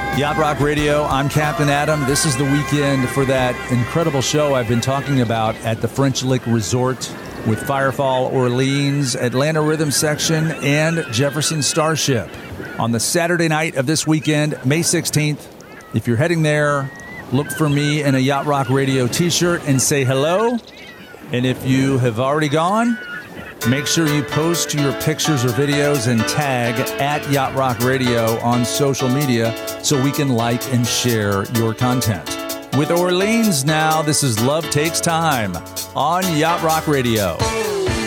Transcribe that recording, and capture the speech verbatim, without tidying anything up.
Yacht Rock Radio, I'm Captain Adam. This is the weekend for that incredible show I've been talking about at the French Lick Resort with Firefall Orleans, Atlanta Rhythm Section, and Jefferson Starship. On the Saturday night of this weekend, May sixteenth, if you're heading there, look for me in a Yacht Rock Radio t-shirt and say hello. And if you have already gone, make sure you post your pictures or videos and tag at Yacht Rock Radio on social media so we can like and share your content. With Orleans now, this is Love Takes Time on Yacht Rock Radio.